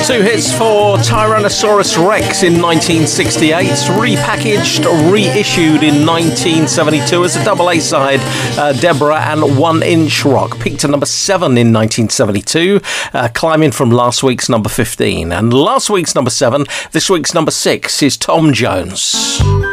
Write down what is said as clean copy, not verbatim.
Two hits for Tyrannosaurus Rex in 1968, repackaged, reissued in 1972 as a double A-side, Deborah and 1 Inch Rock. Peaked at number 7 in 1972, climbing from last week's number 15. And last week's number 7, this week's number 6 is Tom Jones.